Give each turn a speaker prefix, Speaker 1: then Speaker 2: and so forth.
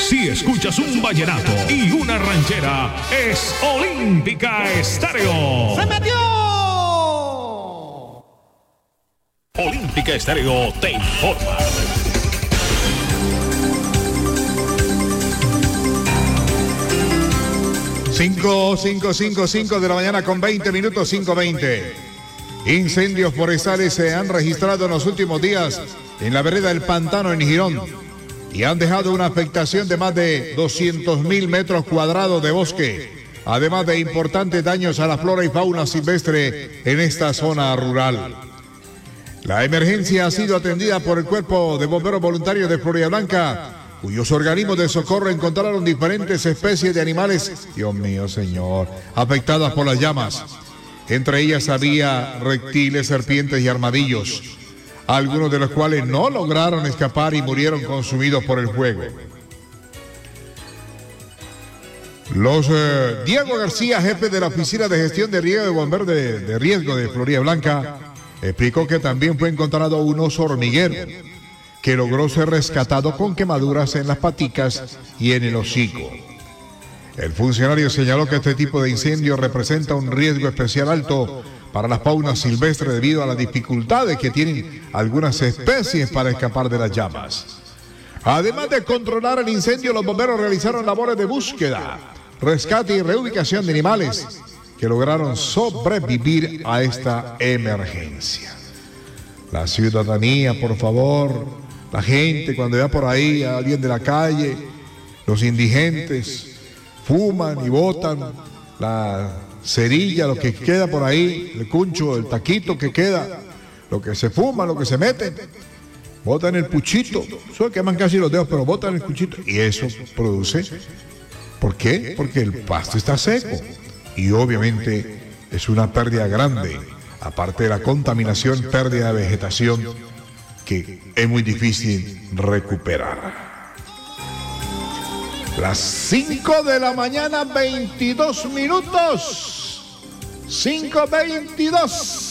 Speaker 1: Si escuchas un vallenato y una ranchera, es Olímpica Estéreo.
Speaker 2: ¡Se metió!
Speaker 1: Olímpica Estéreo te informa.
Speaker 3: 5 de la mañana con 20 minutos, 5:20. Incendios forestales se han registrado en los últimos días en la vereda del Pantano en Girón y han dejado una afectación de más de 200.000 metros cuadrados de bosque, además de importantes daños a la flora y fauna silvestre en esta zona rural. La emergencia ha sido atendida por el Cuerpo de Bomberos Voluntarios de Florida Blanca, cuyos organismos de socorro encontraron diferentes especies de animales, Dios mío señor, afectadas por las llamas. Entre ellas había reptiles, serpientes y armadillos, algunos de los cuales no lograron escapar y murieron consumidos por el fuego. Diego García, jefe de la Oficina de Gestión de Riesgo de Bomberos de Riesgo de Florida Blanca, explicó que también fue encontrado un oso hormiguero que logró ser rescatado con quemaduras en las paticas y en el hocico. El funcionario señaló que este tipo de incendio representa un riesgo especial alto para la fauna silvestre debido a las dificultades que tienen algunas especies para escapar de las llamas. Además de controlar el incendio, los bomberos realizaron labores de búsqueda, rescate y reubicación de animales que lograron sobrevivir a esta emergencia. La ciudadanía, por favor, la gente cuando vea por ahí a alguien de la calle, los indigentes, fuman y botan la cerilla, lo que queda por ahí, el cuncho, el taquito que queda, lo que se fuma, lo que se meten, botan el puchito, solo queman casi los dedos, pero botan el puchito y eso produce, ¿por qué? Porque el pasto está seco y obviamente es una pérdida grande, aparte de la contaminación, pérdida de vegetación que es muy difícil recuperar. Las 5 de la mañana, 22 minutos. 5:22.